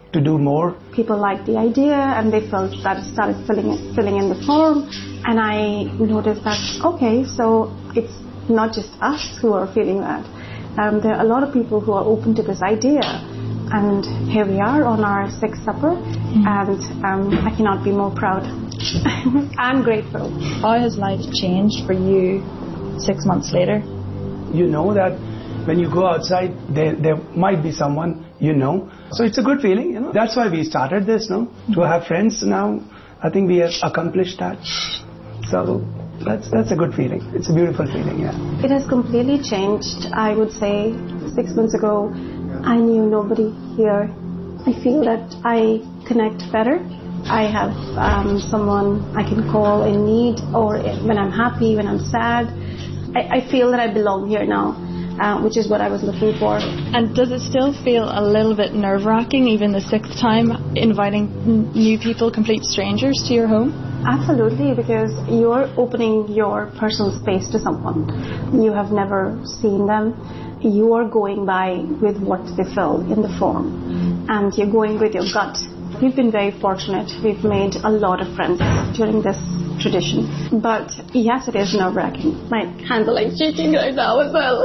to do more. People liked the idea and they felt that it started filling in the form, and I noticed that, okay, so it's not just us who are feeling that. There are a lot of people who are open to this idea, and here we are on our sixth supper, and I cannot be more proud and grateful. How has life changed for you 6 months later? You know that when you go outside, there might be someone you know. So it's a good feeling, you know. That's why we started this, no? To have friends now. I think we have accomplished that. So that's a good feeling. It's a beautiful feeling, yeah. It has completely changed. I would say 6 months ago, I knew nobody here. I feel that I connect better. I have someone I can call in need, or when I'm happy, when I'm sad. I feel that I belong here now, which is what I was looking for. And does it still feel a little bit nerve-wracking, even the sixth time, inviting new people, complete strangers, to your home? Absolutely, because you're opening your personal space to someone. You have never seen them. You are going by with what they fill in the form, and you're going with your gut. We've been very fortunate. We've made a lot of friends during this tradition. But yes, it is nerve-wracking. My hands are like shaking right now as well.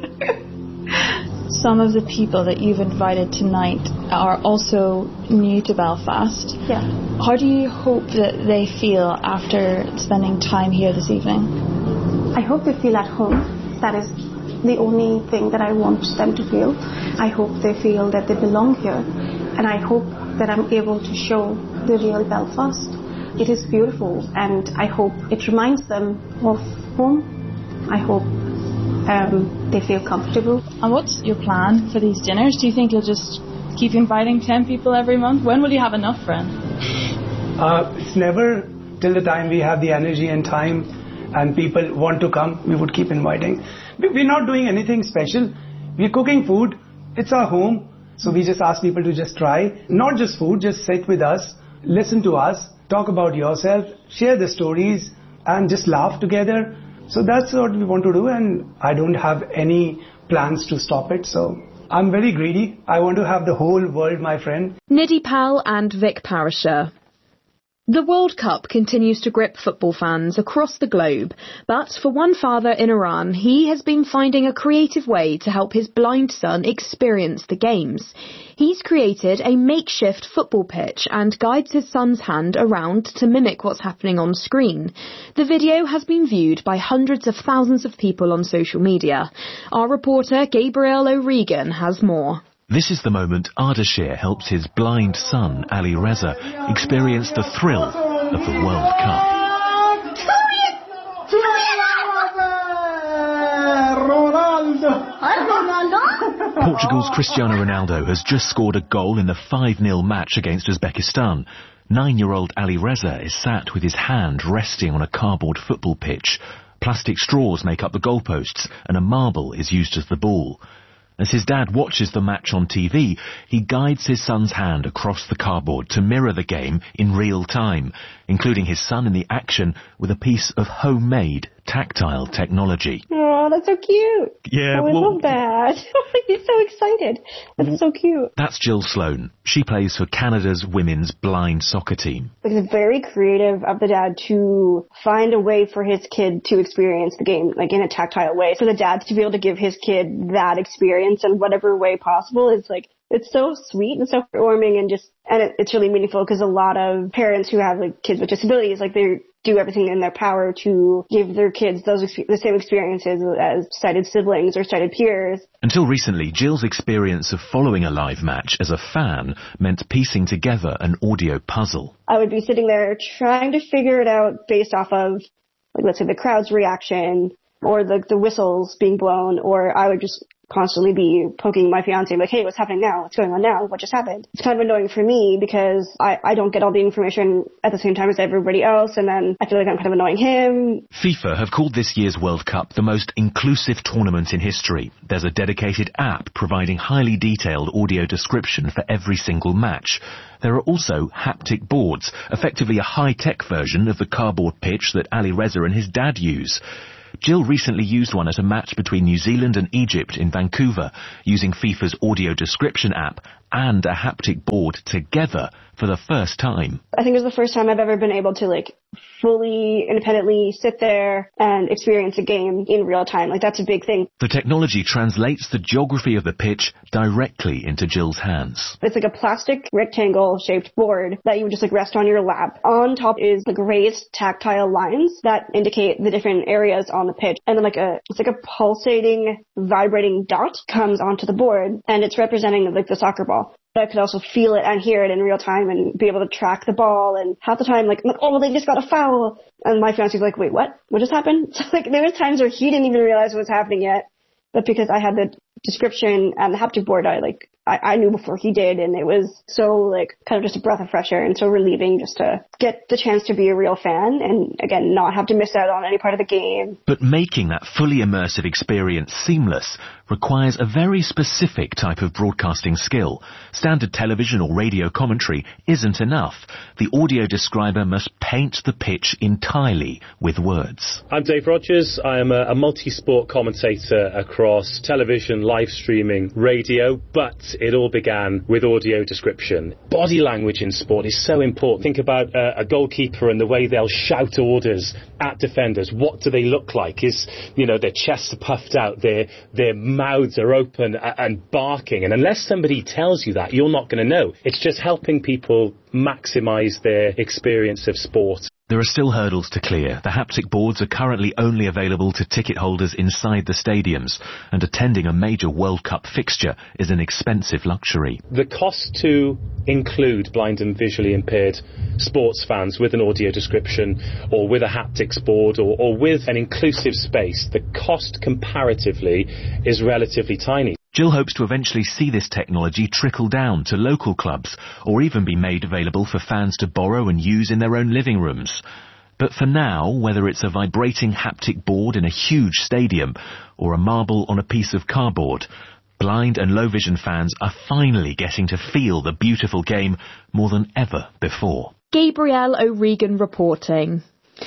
Some of the people that you've invited tonight are also new to Belfast. Yeah. How do you hope that they feel after spending time here this evening? I hope they feel at home. That is the only thing that I want them to feel. I hope they feel that they belong here. And I hope that I'm able to show the real Belfast. It is beautiful, and I hope it reminds them of home. I hope they feel comfortable. And what's your plan for these dinners? Do you think you'll just keep inviting 10 people every month? When will you have enough, friend? It's never till the time we have the energy and time and people want to come, we would keep inviting. We're not doing anything special. We're cooking food. It's our home. So we just ask people to just try. Not just food, just sit with us, listen to us, talk about yourself, share the stories, and just laugh together. So that's what we want to do, and I don't have any plans to stop it. So I'm very greedy. I want to have the whole world my friend. Nidhi Pal and Vic Parashar. The World Cup continues to grip football fans across the globe, but for one father in Iran, he has been finding a creative way to help his blind son experience the games. He's created a makeshift football pitch and guides his son's hand around to mimic what's happening on screen. The video has been viewed by hundreds of thousands of people on social media. Our reporter Gabriel O'Regan has more. This is the moment Ardashir helps his blind son, Ali Reza, experience the thrill of the World Cup. Portugal's Cristiano Ronaldo has just scored a goal in the 5-0 match against Uzbekistan. 9-year-old Ali Reza is sat with his hand resting on a cardboard football pitch. Plastic straws make up the goalposts, and a marble is used as the ball. As his dad watches the match on TV, he guides his son's hand across the cardboard to mirror the game in real time, including his son in the action with a piece of homemade tactile technology. Oh, that's so cute. Yeah, I love that. He's so excited. That's so cute. That's Jill Sloan. She plays for Canada's women's blind soccer team. It's very creative of the dad to find a way for his kid to experience the game, like in a tactile way. For the dad to be able to give his kid that experience in whatever way possible, it's so sweet and so warming, and it's really meaningful, because a lot of parents who have kids with disabilities, they do everything in their power to give their kids the same experiences as sighted siblings or sighted peers. Until recently, Jill's experience of following a live match as a fan meant piecing together an audio puzzle. I would be sitting there trying to figure it out based off of, let's say, the crowd's reaction or the whistles being blown, or I would just constantly be poking my fiance, hey, what's happening now? What's going on now? What just happened? It's kind of annoying for me because I don't get all the information at the same time as everybody else, and then I feel like I'm kind of annoying him. FIFA have called this year's World Cup the most inclusive tournament in history. There's a dedicated app providing highly detailed audio description for every single match. There are also haptic boards, effectively a high-tech version of the cardboard pitch that Ali Reza and his dad use. Jill recently used one at a match between New Zealand and Egypt in Vancouver, using FIFA's audio description app and a haptic board together for the first time. I think it was the first time I've ever been able to fully independently sit there and experience a game in real time. That's a big thing. The technology translates the geography of the pitch directly into Jill's hands. It's a plastic rectangle shaped board that you would just rest on your lap. On top is raised tactile lines that indicate the different areas on the pitch. And then it's a pulsating, vibrating dot comes onto the board, and it's representing the soccer ball. But I could also feel it and hear it in real time and be able to track the ball. And half the time, oh, they just got a foul. And my fiance was like, wait, what? What just happened? So there was times where he didn't even realize what was happening yet. But because I had the description and the haptic board, I knew before he did, and it was so kind of just a breath of fresh air and so relieving just to get the chance to be a real fan and again not have to miss out on any part of the game. But making that fully immersive experience seamless requires a very specific type of broadcasting skill. Standard television or radio commentary isn't enough. The audio describer must paint the pitch entirely with words. I'm Dave Rogers. I am a multi-sport commentator across television, live streaming, radio, but it all began with audio description. Body language in sport is so important. Think about a goalkeeper and the way they'll shout orders at defenders. What do they look like? Is, their chests are puffed out, their mouths are open and barking. And unless somebody tells you that, you're not going to know. It's just helping people maximise their experience of sport. There are still hurdles to clear. The haptic boards are currently only available to ticket holders inside the stadiums, and attending a major World Cup fixture is an expensive luxury. The cost to include blind and visually impaired sports fans with an audio description or with a haptics board or with an inclusive space, the cost comparatively is relatively tiny. Jill hopes to eventually see this technology trickle down to local clubs or even be made available for fans to borrow and use in their own living rooms. But for now, whether it's a vibrating haptic board in a huge stadium or a marble on a piece of cardboard, blind and low vision fans are finally getting to feel the beautiful game more than ever before. Gabrielle O'Regan reporting.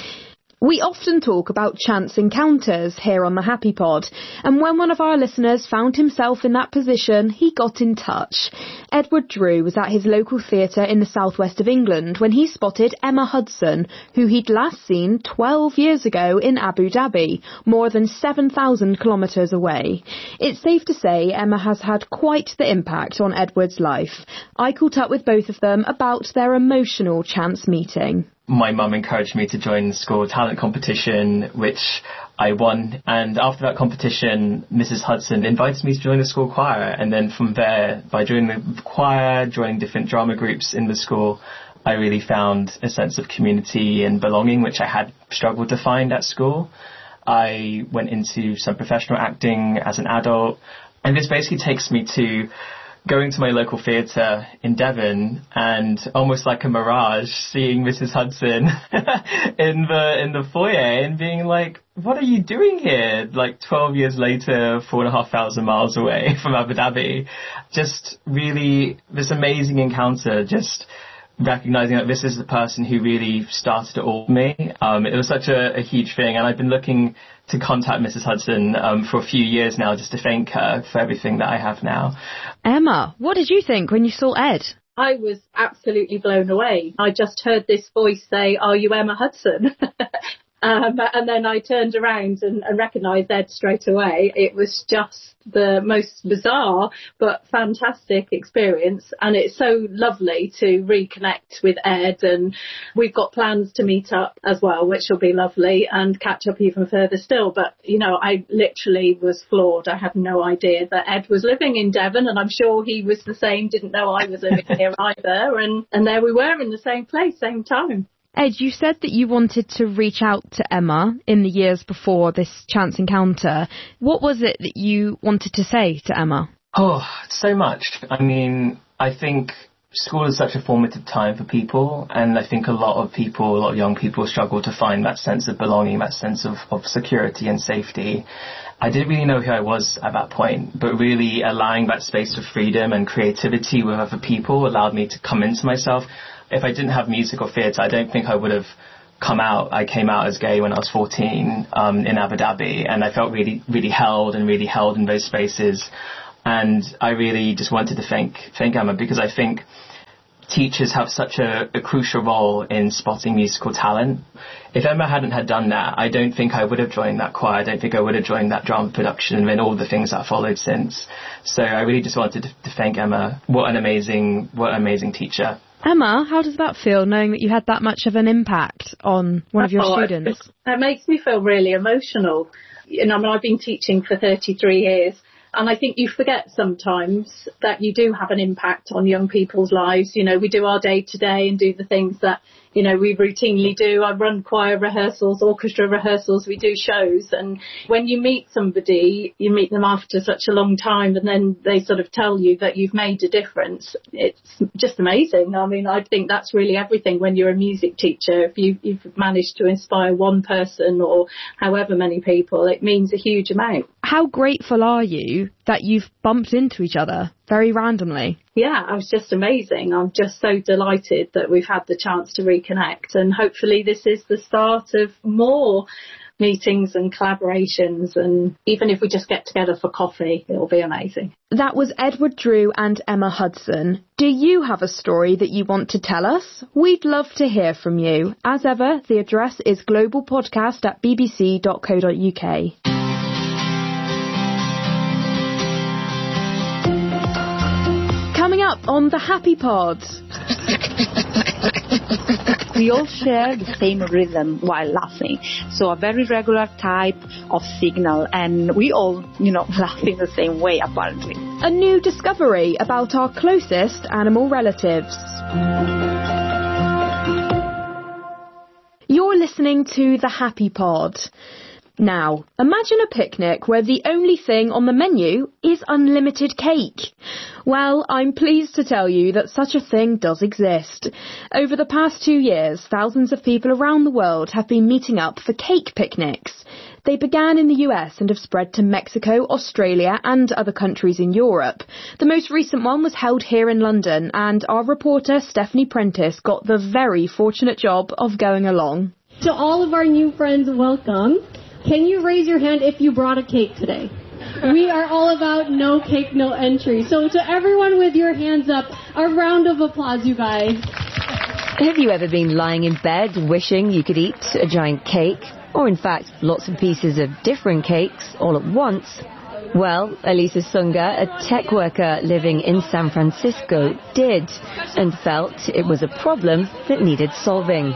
We often talk about chance encounters here on the Happy Pod, and when one of our listeners found himself in that position, he got in touch. Edward Drew was at his local theatre in the southwest of England when he spotted Emma Hudson, who he'd last seen 12 years ago in Abu Dhabi, more than 7,000 kilometres away. It's safe to say Emma has had quite the impact on Edward's life. I caught up with both of them about their emotional chance meeting. My mum encouraged me to join the school talent competition, which I won. And after that competition, Mrs. Hudson invited me to join the school choir. And then from there, by joining the choir, joining different drama groups in the school, I really found a sense of community and belonging, which I had struggled to find at school. I went into some professional acting as an adult. And this basically takes me to going to my local theatre in Devon and almost like a mirage, seeing Mrs. Hudson in the foyer and being like, what are you doing here? 12 years later, 4,500 miles away from Abu Dhabi. Just really this amazing encounter, just recognizing that this is the person who really started it all for me. It was such a huge thing, and I've been looking to contact Mrs. Hudson for a few years now just to thank her for everything that I have now. Emma, what did you think when you saw Ed? I was absolutely blown away. I just heard this voice say, "Are you Emma Hudson?" And then I turned around and recognised Ed straight away. It was just the most bizarre but fantastic experience, and it's so lovely to reconnect with Ed, and we've got plans to meet up as well, which will be lovely, and catch up even further still. But I literally was floored. I had no idea that Ed was living in Devon, and I'm sure he was the same, didn't know I was living here either, and there we were in the same place, same time. Ed, you said that you wanted to reach out to Emma in the years before this chance encounter. What was it that you wanted to say to Emma? Oh, so much. I mean, I think school is such a formative time for people, and I think a lot of young people struggle to find that sense of belonging, that sense of security and safety. I didn't really know who I was at that point, but really allowing that space of freedom and creativity with other people allowed me to come into myself. If I didn't have music or theatre, I don't think I would have come out. I came out as gay when I was 14 in Abu Dhabi, and I felt really, really held in those spaces. And I really just wanted to thank Emma, because I think teachers have such a crucial role in spotting musical talent. If Emma hadn't had done that, I don't think I would have joined that choir. I don't think I would have joined that drama production and all the things that followed since. So I really just wanted to thank Emma. What an amazing teacher. Emma, how does that feel, knowing that you had that much of an impact on one of your students? It makes me feel really emotional. I've been teaching for 33 years. And I think you forget sometimes that you do have an impact on young people's lives. We do our day-to-day and do the things that, we routinely do. I run choir rehearsals, orchestra rehearsals, we do shows. And when you meet somebody, you meet them after such a long time, and then they sort of tell you that you've made a difference. It's just amazing. I think that's really everything when you're a music teacher. If you've managed to inspire one person or however many people, it means a huge amount. How grateful are you that you've bumped into each other very randomly? Yeah, it was just amazing. I'm just so delighted that we've had the chance to reconnect, and hopefully this is the start of more meetings and collaborations, and even if we just get together for coffee, it'll be amazing. That was Edward Drew and Emma Hudson. Do you have a story that you want to tell us? We'd love to hear from you. As ever, the address is globalpodcast@bbc.co.uk. Coming up on the Happy Pod. We all share the same rhythm while laughing, so a very regular type of signal, and we all, laugh in the same way, apparently. A new discovery about our closest animal relatives. You're listening to the Happy Pod. Now, imagine a picnic where the only thing on the menu is unlimited cake. Well, I'm pleased to tell you that such a thing does exist. Over the past 2 years, thousands of people around the world have been meeting up for cake picnics. They began in the US and have spread to Mexico, Australia and other countries in Europe. The most recent one was held here in London, and our reporter Stephanie Prentice got the very fortunate job of going along. To all of our new friends, welcome. Can you raise your hand if you brought a cake today? We are all about no cake, no entry. So to everyone with your hands up, a round of applause, you guys. Have you ever been lying in bed wishing you could eat a giant cake? Or in fact, lots of pieces of different cakes all at once? Well, Elisa Sunga, a tech worker living in San Francisco, did, and felt it was a problem that needed solving.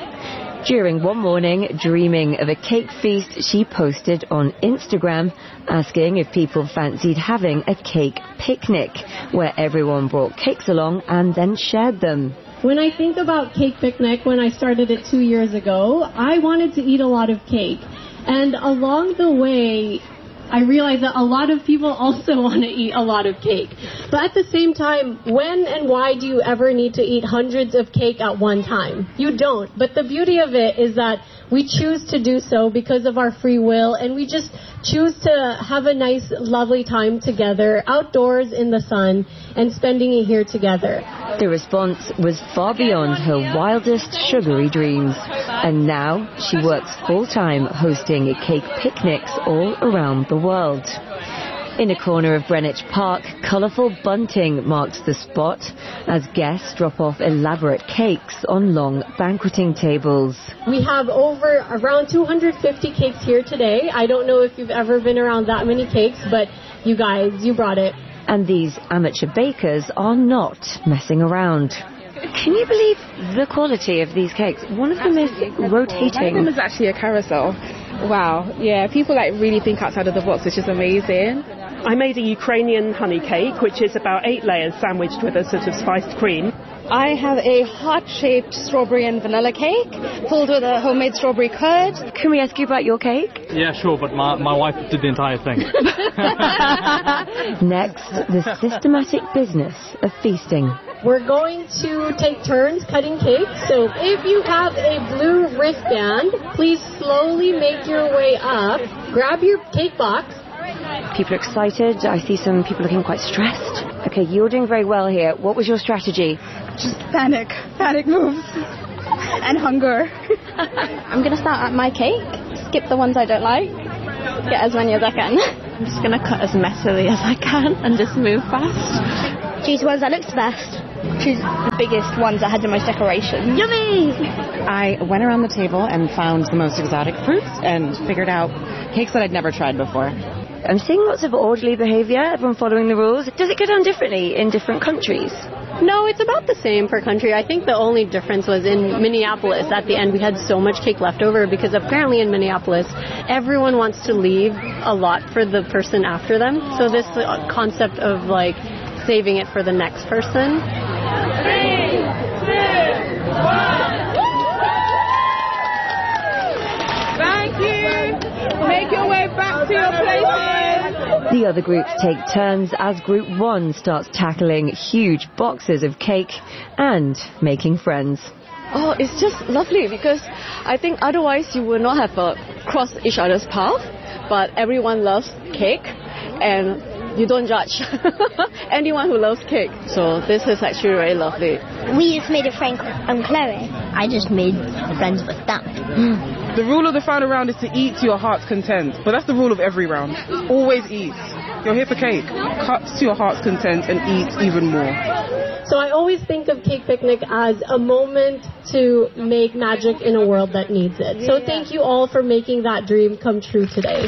During one morning, dreaming of a cake feast, she posted on Instagram asking if people fancied having a cake picnic, where everyone brought cakes along and then shared them. When I think about cake picnic, when I started it 2 years ago, I wanted to eat a lot of cake. And along the way, I realized that a lot of people also want to eat a lot of cake. But at the same time, when and why do you ever need to eat hundreds of cake at one time? You don't. But the beauty of it is that we choose to do so because of our free will, and we just choose to have a nice, lovely time together, outdoors in the sun, and spending it here together. The response was far beyond her wildest sugary dreams, and now she works full-time hosting cake picnics all around the world. In a corner of Greenwich Park, colourful bunting marks the spot as guests drop off elaborate cakes on long banqueting tables. We have around 250 cakes here today. I don't know if you've ever been around that many cakes, but you guys, you brought it. And these amateur bakers are not messing around. Can you believe the quality of these cakes? One of them is rotating. One of them is actually a carousel. Wow, yeah, people really think outside of the box, which is amazing. I made a Ukrainian honey cake, which is about 8 layers sandwiched with a sort of spiced cream. I have a heart-shaped strawberry and vanilla cake, filled with a homemade strawberry curd. Can we ask you about your cake? Yeah, sure, but my wife did the entire thing. Next, the systematic business of feasting. We're going to take turns cutting cakes, so if you have a blue wristband, please slowly make your way up, grab your cake box. People are excited. I see some people looking quite stressed. Okay, you're doing very well here. What was your strategy? Just panic moves, and hunger. I'm going to start at my cake, skip the ones I don't like, get as many as I can. I'm just going to cut as messily as I can and just move fast. Choose ones that looks the best. Choose the biggest ones that had the most decoration. Yummy! I went around the table and found the most exotic fruits and figured out cakes that I'd never tried before. I'm seeing lots of orderly behaviour, everyone following the rules. Does it go down differently in different countries? No, it's about the same per country. I think the only difference was in Minneapolis. At the end, we had so much cake left over because apparently in Minneapolis, everyone wants to leave a lot for the person after them. So this concept of like saving it for the next person. 3, 2, 1. Thank you. Make your way back to your places. The other groups take turns as Group 1 starts tackling huge boxes of cake and making friends. Oh, it's just lovely because I think otherwise you will not have crossed each other's path, but everyone loves cake and you don't judge anyone who loves cake. So this is actually very lovely. We just made a friend called Chloe. I just made friends with them. The rule of the final round is to eat to your heart's content, but that's the rule of every round. Always eat. You're here for cake. Cut to your heart's content and eat even more. So I always think of Cake Picnic as a moment to make magic in a world that needs it. So thank you all for making that dream come true today.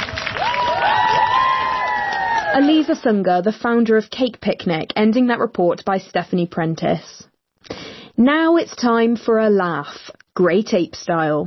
Aliza Sunga, the founder of Cake Picnic, ending that report by Stephanie Prentice. Now it's time for a laugh, Great Ape style.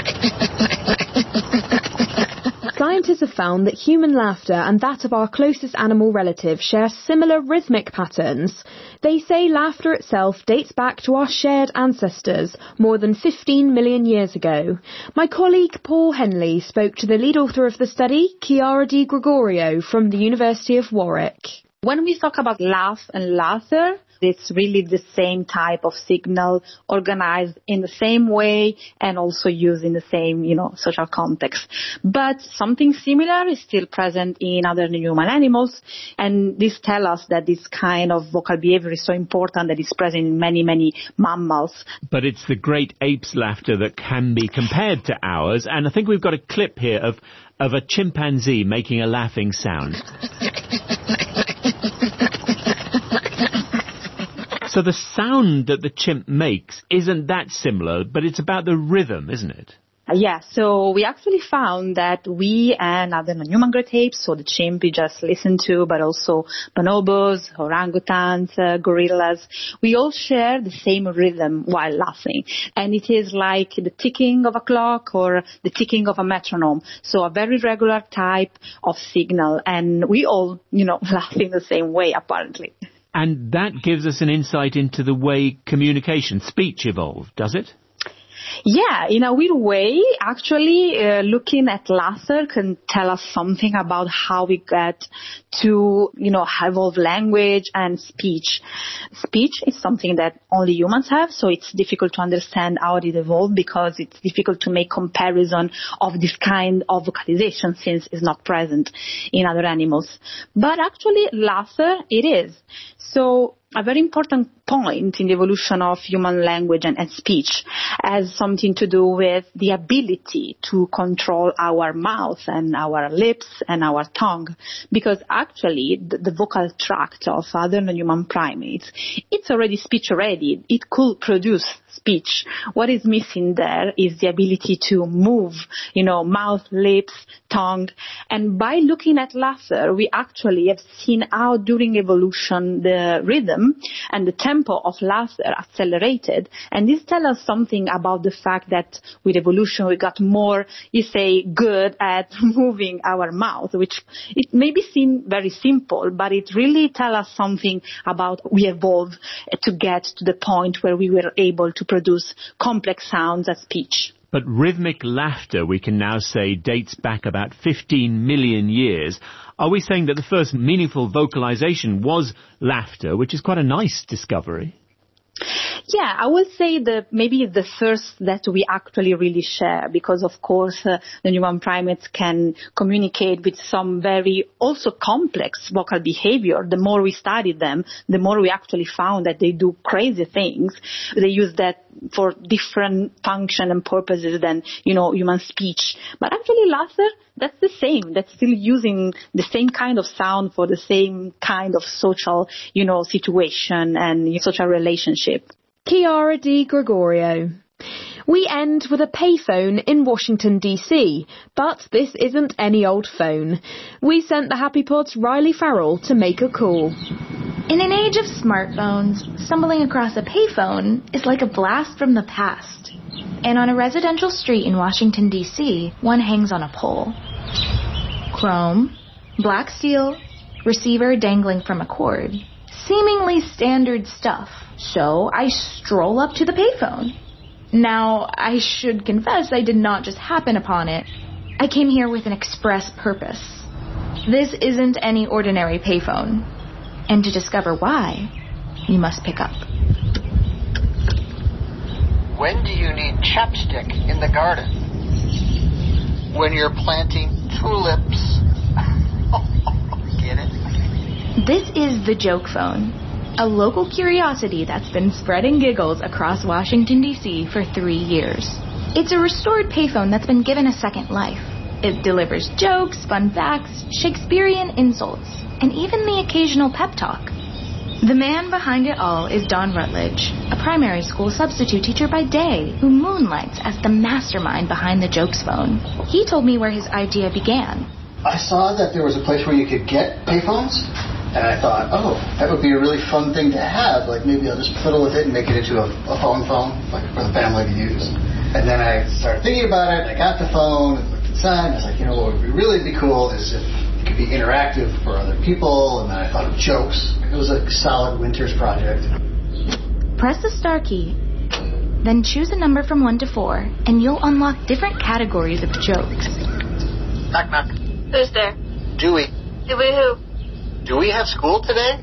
Scientists have found that human laughter and that of our closest animal relative share similar rhythmic patterns. They say laughter itself dates back to our shared ancestors more than 15 million years ago. My colleague Paul Henley spoke to the lead author of the study, Chiara Di Gregorio from the University of Warwick. When we talk about laugh and laughter, it's really the same type of signal, organized in the same way and also used in the same, social context. But something similar is still present in other non-human animals, and this tells us that this kind of vocal behavior is so important that it's present in many, many mammals. But it's the great ape's laughter that can be compared to ours, and I think we've got a clip here of a chimpanzee making a laughing sound. So the sound that the chimp makes isn't that similar, but it's about the rhythm, isn't it? Yeah, so we actually found that we and other non-human great apes, so the chimp we just listened to, but also bonobos, orangutans, gorillas, we all share the same rhythm while laughing. And it is like the ticking of a clock or the ticking of a metronome. So a very regular type of signal. And we all, laugh in the same way, apparently. And that gives us an insight into the way communication, speech evolved, does it? Yeah, in a weird way, actually, looking at laughter can tell us something about how we get to, evolve language and speech. Speech is something that only humans have, so it's difficult to understand how it evolved because it's difficult to make comparison of this kind of vocalization since it's not present in other animals. But actually, laughter, it is. So a very important point in the evolution of human language and speech has something to do with the ability to control our mouth and our lips and our tongue. Because actually, the vocal tract of other non-human primates, it's already speech already. It could produce speech. What is missing there is the ability to move, mouth, lips, tongue. And by looking at laughter, we actually have seen how during evolution the rhythm and the tempo of laughter accelerated. And this tells us something about the fact that with evolution we got more, good at moving our mouth, which it maybe seem very simple, but it really tells us something about we evolved to get to the point where we were able to produce complex sounds as speech. But rhythmic laughter, we can now say, dates back about 15 million years. Are we saying that the first meaningful vocalization was laughter, which is quite a nice discovery? Yeah, I would say that maybe the thirst that we actually really share, because of course the non-human primates can communicate with some very also complex vocal behavior. The more we studied them, the more we actually found that they do crazy things. They use that for different function and purposes than, human speech. But actually laughter, that's the same. That's still using the same kind of sound for the same kind of social, situation and social relationship. Chiara Di Gregorio. We end with a payphone in Washington, D.C., but this isn't any old phone. We sent the Happy Pod's Riley Farrell to make a call. In an age of smartphones, stumbling across a payphone is like a blast from the past. And on a residential street in Washington, D.C., one hangs on a pole. Chrome, black steel, receiver dangling from a cord. Seemingly standard stuff. So I stroll up to the payphone. Now, I should confess I did not just happen upon it. I came here with an express purpose. This isn't any ordinary payphone. And to discover why, you must pick up. When do you need chapstick in the garden? When you're planting tulips. Get it? This is the Joke Phone, a local curiosity that's been spreading giggles across Washington, D.C. for 3 years. It's a restored payphone that's been given a second life. It delivers jokes, fun facts, Shakespearean insults, and even the occasional pep talk. The man behind it all is Don Rutledge, a primary school substitute teacher by day who moonlights as the mastermind behind the Jokes Phone. He told me where his idea began. I saw that there was a place where you could get payphones, and I thought, that would be a really fun thing to have. Like maybe I'll just fiddle with it and make it into a phone, like for the family to use. And then I started thinking about it, I got the phone, and looked inside, and I was like, what would really be cool is if it could be interactive for other people, and then I thought of jokes. It was a solid Winters project. Press the star key, then choose a number from 1 to 4, and you'll unlock different categories of jokes. Knock, knock. Who's there? Dewey. Dewey who? Do we have school today?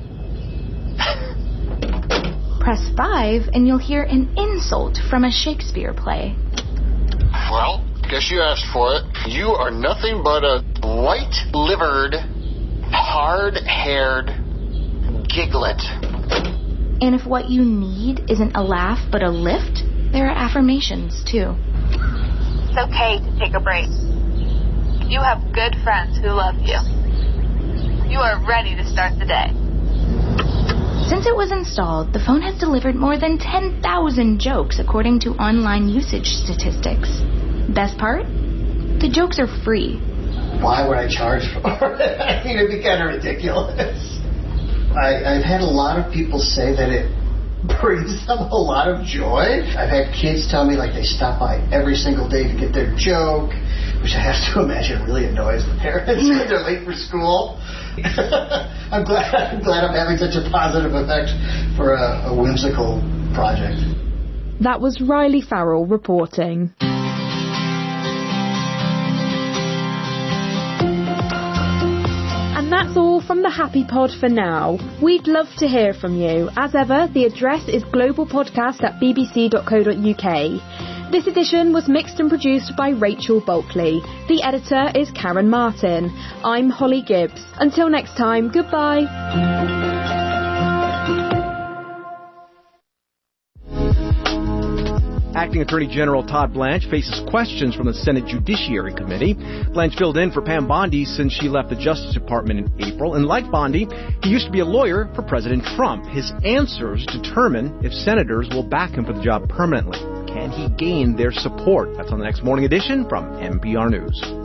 Press 5, and you'll hear an insult from a Shakespeare play. Well, guess you asked for it. You are nothing but a white-livered, hard-haired giglet. And if what you need isn't a laugh but a lift, there are affirmations, too. It's okay to take a break. You have good friends who love you. You are ready to start the day. Since it was installed, the phone has delivered more than 10,000 jokes according to online usage statistics. Best part? The jokes are free. Why would I charge for it? I mean, it'd be kind of ridiculous. I've had a lot of people say that it brings them a lot of joy. I've had kids tell me like they stop by every single day to get their joke, which I have to imagine really annoys the parents when they're late for school. I'm glad I'm having such a positive effect for a whimsical project. That was Riley Farrell reporting. And that's all from the Happy Pod for now. We'd love to hear from you. As ever, the address is globalpodcast@bbc.co.uk. This edition was mixed and produced by Rachel Bulkley. The editor is Karen Martin. I'm Holly Gibbs. Until next time, goodbye. Acting Attorney General Todd Blanche faces questions from the Senate Judiciary Committee. Blanche filled in for Pam Bondi since she left the Justice Department in April. And like Bondi, he used to be a lawyer for President Trump. His answers determine if senators will back him for the job permanently. Can he gain their support? That's on the next Morning Edition from NPR News.